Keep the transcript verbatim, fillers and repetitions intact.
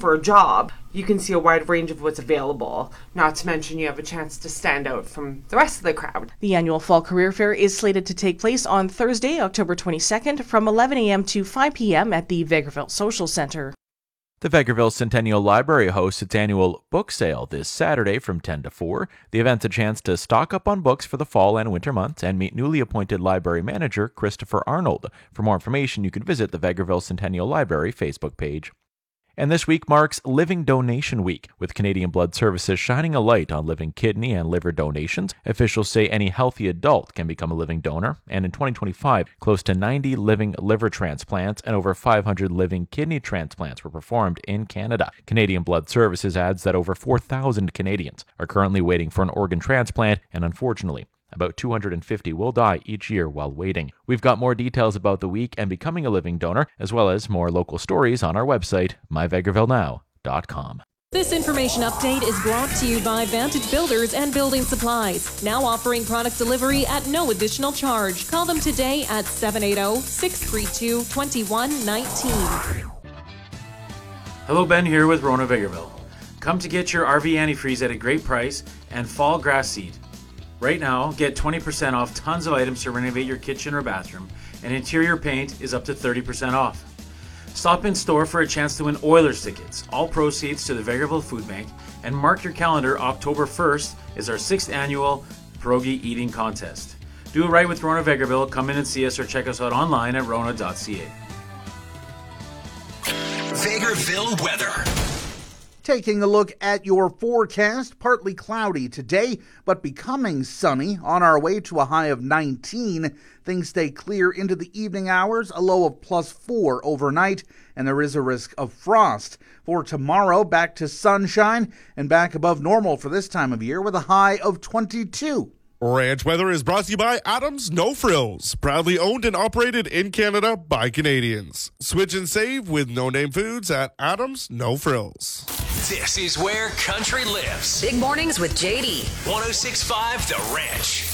for a job, you can see a wide range of what's available. Not to mention you have a chance to stand out from the rest of the crowd. The annual Fall Career Fair is slated to take place on Thursday, October twenty-second from eleven a.m. to five p.m. at the Vegreville Social Centre. The Vegreville Centennial Library hosts its annual book sale this Saturday from ten to four. The event's a chance to stock up on books for the fall and winter months and meet newly appointed library manager Christopher Arnold. For more information, you can visit the Vegreville Centennial Library Facebook page. And this week marks Living Donation Week, with Canadian Blood Services shining a light on living kidney and liver donations. Officials say any healthy adult can become a living donor, and in twenty twenty-five, close to ninety living liver transplants and over five hundred living kidney transplants were performed in Canada. Canadian Blood Services adds that over four thousand Canadians are currently waiting for an organ transplant, and unfortunately, about two hundred fifty will die each year while waiting. We've got more details about the week and becoming a living donor, as well as more local stories on our website, my vegreville now dot com. This information update is brought to you by Vantage Builders and Building Supplies, now offering product delivery at no additional charge. Call them today at seven eight zero, six three two, two one one nine. Hello, Ben here with Rona Vegreville. Come to get your R V antifreeze at a great price and fall grass seed. Right now, get twenty percent off tons of items to renovate your kitchen or bathroom, and interior paint is up to thirty percent off. Stop in store for a chance to win Oilers tickets, all proceeds to the Vegreville Food Bank, and mark your calendar. October first is our sixth annual pierogi eating contest. Do it right with Rona Vegreville. Come in and see us or check us out online at rona dot c a. Vegreville weather. Taking a look at your forecast, partly cloudy today, but becoming sunny. On our way to a high of nineteen. Things stay clear into the evening hours, a low of plus four overnight, and there is a risk of frost. For tomorrow, back to sunshine and back above normal for this time of year with a high of twenty-two. Ranch Weather is brought to you by Adams No Frills, proudly owned and operated in Canada by Canadians. Switch and save with No Name Foods at Adams No Frills. This is where country lives. Big mornings with J D. one oh six point five The Ranch.